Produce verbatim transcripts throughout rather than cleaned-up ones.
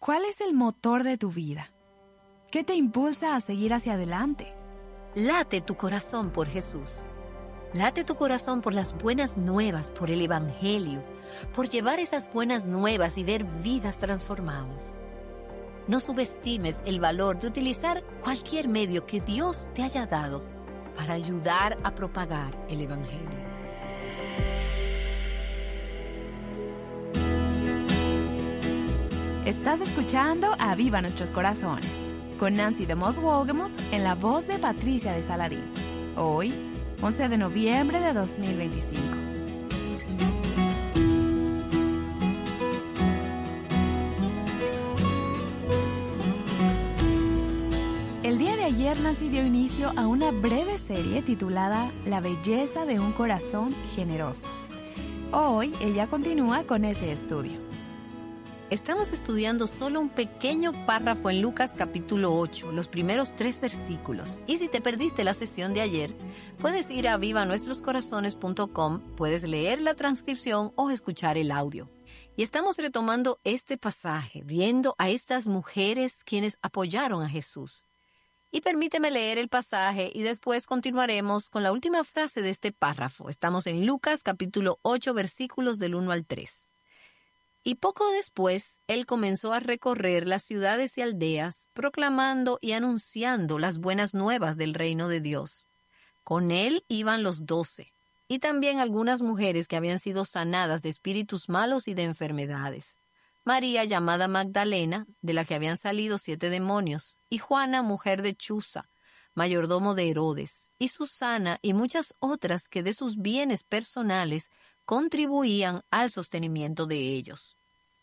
¿Cuál es el motor de tu vida? ¿Qué te impulsa a seguir hacia adelante? Late tu corazón por Jesús. Late tu corazón por las buenas nuevas, por el Evangelio, por llevar esas buenas nuevas y ver vidas transformadas. No subestimes el valor de utilizar cualquier medio que Dios te haya dado para ayudar a propagar el Evangelio. Estás escuchando Aviva Nuestros Corazones, con Nancy DeMoss Wolgemuth en la voz de Patricia de Saladín. Hoy, once de noviembre de dos mil veinticinco. El día de ayer Nancy dio inicio a una breve serie titulada La belleza de un corazón generoso. Hoy ella continúa con ese estudio. Estamos estudiando solo un pequeño párrafo en Lucas capítulo ocho, los primeros tres versículos. Y si te perdiste la sesión de ayer, puedes ir a viva nuestros corazones punto com, puedes leer la transcripción o escuchar el audio. Y estamos retomando este pasaje, viendo a estas mujeres quienes apoyaron a Jesús. Y permíteme leer el pasaje y después continuaremos con la última frase de este párrafo. Estamos en Lucas capítulo ocho, versículos del uno al tres. Y poco después, él comenzó a recorrer las ciudades y aldeas, proclamando y anunciando las buenas nuevas del reino de Dios. Con él iban los doce, y también algunas mujeres que habían sido sanadas de espíritus malos y de enfermedades. María, llamada Magdalena, de la que habían salido siete demonios, y Juana, mujer de Chuza, mayordomo de Herodes, y Susana y muchas otras que de sus bienes personales contribuían al sostenimiento de ellos.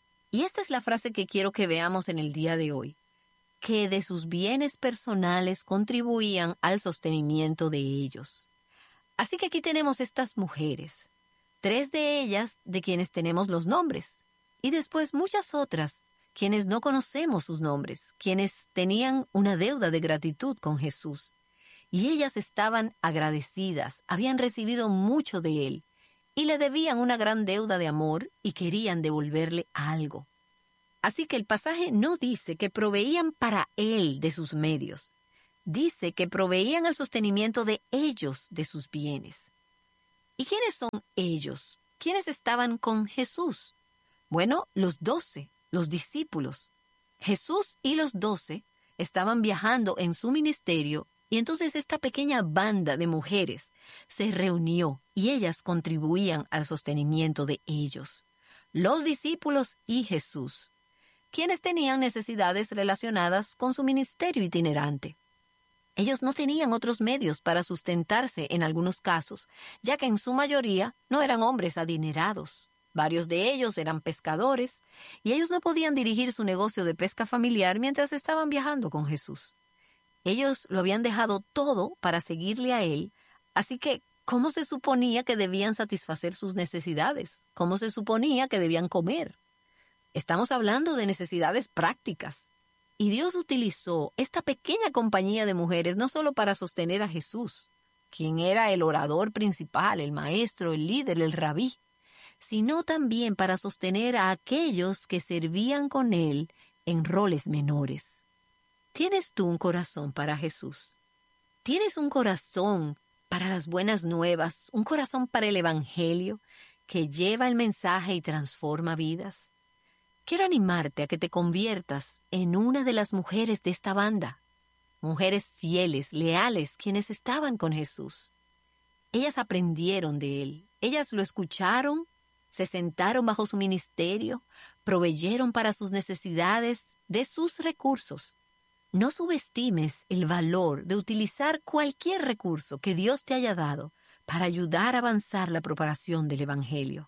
Y esta es la frase que quiero que veamos en el día de hoy, que de sus bienes personales contribuían al sostenimiento de ellos. Así que aquí tenemos estas mujeres, tres de ellas de quienes tenemos los nombres, y después muchas otras quienes no conocemos sus nombres, quienes tenían una deuda de gratitud con Jesús. Y ellas estaban agradecidas, habían recibido mucho de él, y le debían una gran deuda de amor y querían devolverle algo. Así que el pasaje no dice que proveían para él de sus medios. Dice que proveían al sostenimiento de ellos de sus bienes. ¿Y quiénes son ellos? ¿Quiénes estaban con Jesús? Bueno, los doce, los discípulos. Jesús y los doce estaban viajando en su ministerio. Y entonces esta pequeña banda de mujeres se reunió y ellas contribuían al sostenimiento de ellos, los discípulos y Jesús, quienes tenían necesidades relacionadas con su ministerio itinerante. Ellos no tenían otros medios para sustentarse en algunos casos, ya que en su mayoría no eran hombres adinerados. Varios de ellos eran pescadores y ellos no podían dirigir su negocio de pesca familiar mientras estaban viajando con Jesús. Ellos lo habían dejado todo para seguirle a él, así que, ¿cómo se suponía que debían satisfacer sus necesidades? ¿Cómo se suponía que debían comer? Estamos hablando de necesidades prácticas. Y Dios utilizó esta pequeña compañía de mujeres no solo para sostener a Jesús, quien era el orador principal, el maestro, el líder, el rabí, sino también para sostener a aquellos que servían con él en roles menores. ¿Tienes tú un corazón para Jesús? ¿Tienes un corazón para las buenas nuevas, un corazón para el Evangelio que lleva el mensaje y transforma vidas? Quiero animarte a que te conviertas en una de las mujeres de esta banda, mujeres fieles, leales, quienes estaban con Jesús. Ellas aprendieron de él, ellas lo escucharon, se sentaron bajo su ministerio, proveyeron para sus necesidades de sus recursos. No subestimes el valor de utilizar cualquier recurso que Dios te haya dado para ayudar a avanzar la propagación del Evangelio.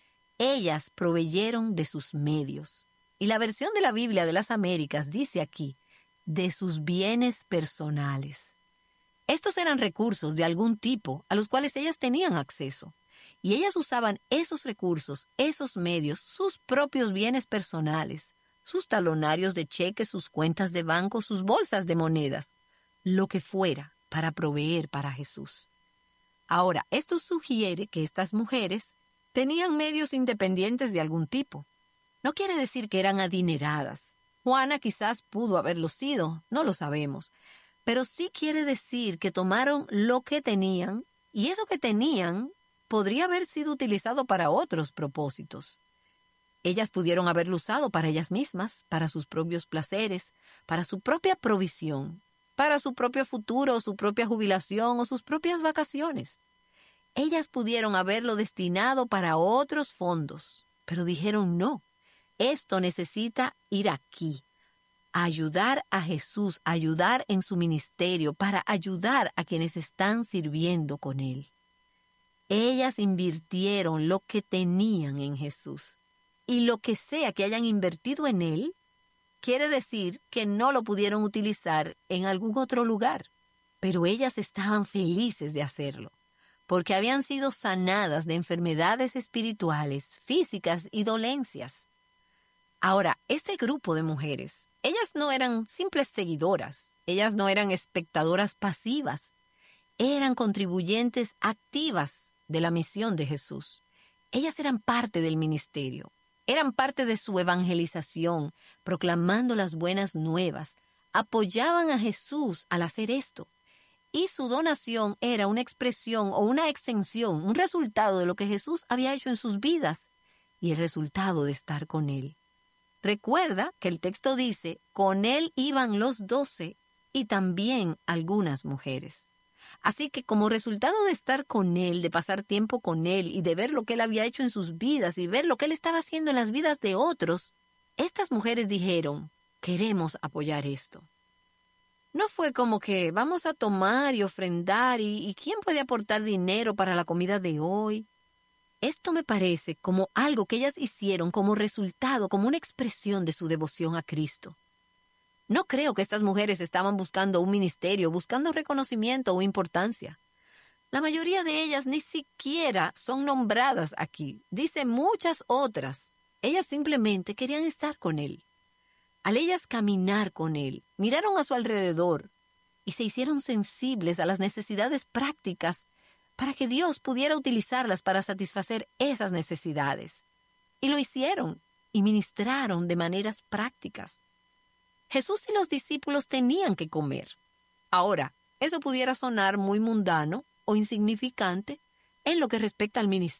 Ellas proveyeron de sus medios. Y la versión de la Biblia de las Américas dice aquí, de sus bienes personales. Estos eran recursos de algún tipo a los cuales ellas tenían acceso. Y ellas usaban esos recursos, esos medios, sus propios bienes personales, sus talonarios de cheques, sus cuentas de banco, sus bolsas de monedas, lo que fuera para proveer para Jesús. Ahora, esto sugiere que estas mujeres tenían medios independientes de algún tipo. No quiere decir que eran adineradas, Juana quizás pudo haberlo sido, no lo sabemos. Pero sí quiere decir que tomaron lo que tenían, y eso que tenían podría haber sido utilizado para otros propósitos. Ellas pudieron haberlo usado para ellas mismas, para sus propios placeres, para su propia provisión, para su propio futuro, su propia jubilación o sus propias vacaciones. Ellas pudieron haberlo destinado para otros fondos, pero dijeron no, esto necesita ir aquí, a ayudar a Jesús, a ayudar en su ministerio, para ayudar a quienes están sirviendo con Él. Ellas invirtieron lo que tenían en Jesús. Y lo que sea que hayan invertido en Él, quiere decir que no lo pudieron utilizar en algún otro lugar. Pero ellas estaban felices de hacerlo, porque habían sido sanadas de enfermedades espirituales, físicas y dolencias. Ahora, ese grupo de mujeres, ellas no eran simples seguidoras, ellas no eran espectadoras pasivas, eran contribuyentes activas de la misión de Jesús. Ellas eran parte del ministerio, eran parte de su evangelización, proclamando las buenas nuevas, apoyaban a Jesús al hacer esto. Y su donación era una expresión o una extensión, un resultado de lo que Jesús había hecho en sus vidas y el resultado de estar con Él. Recuerda que el texto dice, con Él iban los doce y también algunas mujeres. Así que como resultado de estar con Él, de pasar tiempo con Él y de ver lo que Él había hecho en sus vidas y ver lo que Él estaba haciendo en las vidas de otros, estas mujeres dijeron, queremos apoyar esto. No fue como que vamos a tomar y ofrendar y, y ¿quién puede aportar dinero para la comida de hoy? Esto me parece como algo que ellas hicieron como resultado, como una expresión de su devoción a Cristo. No creo que estas mujeres estaban buscando un ministerio, buscando reconocimiento o importancia. La mayoría de ellas ni siquiera son nombradas aquí. Dice muchas otras. Ellas simplemente querían estar con Él. Al ellas caminar con Él, miraron a su alrededor y se hicieron sensibles a las necesidades prácticas para que Dios pudiera utilizarlas para satisfacer esas necesidades. Y lo hicieron y ministraron de maneras prácticas. Jesús y los discípulos tenían que comer. Ahora, eso pudiera sonar muy mundano o insignificante en lo que respecta al ministerio.